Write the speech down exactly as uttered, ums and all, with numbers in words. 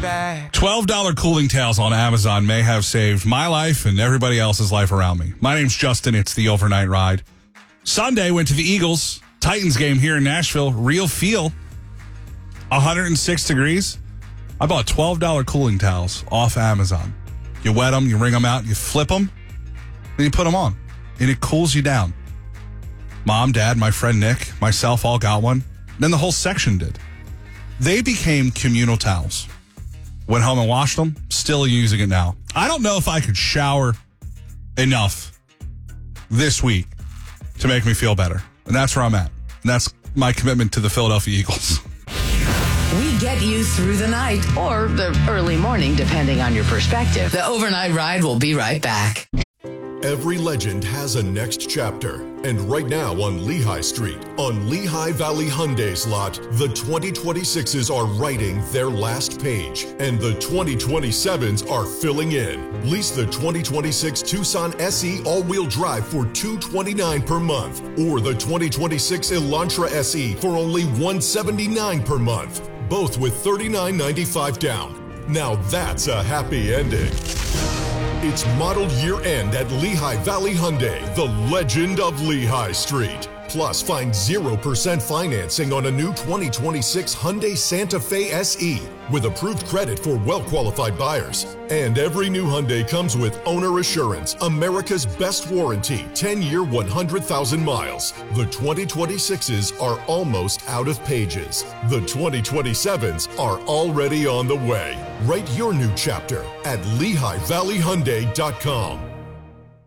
back. twelve dollars cooling towels on Amazon may have saved my life and everybody else's life around me. My name's Justin. It's the Overnight Ride. Sunday, went to the Eagles Titans game here in Nashville. Real feel. one hundred six degrees. I bought twelve dollars cooling towels off Amazon. You wet them, you wring them out, you flip them, then you put them on. And it cools you down. Mom, Dad, my friend Nick, myself all got one. Then the whole section did. They became communal towels. Went home and washed them. Still using it now. I don't know if I could shower enough this week to make me feel better. And that's where I'm at. And that's my commitment to the Philadelphia Eagles. We get you through the night or the early morning, depending on your perspective. The Overnight Ride will be right back. Every legend has a next chapter. And right now on Lehigh Street, on Lehigh Valley Hyundai's lot, the twenty twenty-sixes are writing their last page. And the twenty twenty-sevens are filling in. Lease the twenty twenty-six Tucson S E all-wheel drive for two hundred twenty-nine dollars per month. Or the twenty twenty-six Elantra S E for only one hundred seventy-nine dollars per month. Both with thirty-nine ninety-five down. Now that's a happy ending. It's model year end at Lehigh Valley Hyundai, the legend of Lehigh Street. Plus, find zero percent financing on a new twenty twenty-six Hyundai Santa Fe S E with approved credit for well-qualified buyers. And every new Hyundai comes with Owner Assurance, America's best warranty, ten-year, one hundred thousand miles. The twenty twenty-sixes are almost out of pages. The twenty twenty-sevens are already on the way. Write your new chapter at Lehigh Valley Hyundai dot com.